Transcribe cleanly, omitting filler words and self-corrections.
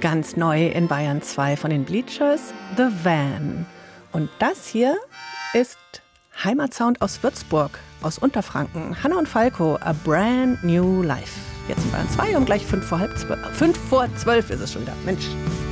Ganz neu in Bayern 2 von den Bleachers, The Van. Und das hier ist Heimatsound aus Würzburg, aus Unterfranken. Hanna und Falco, A Brand New Life. Jetzt in Bayern 2 um gleich 5 vor 12 ist es schon wieder. Mensch.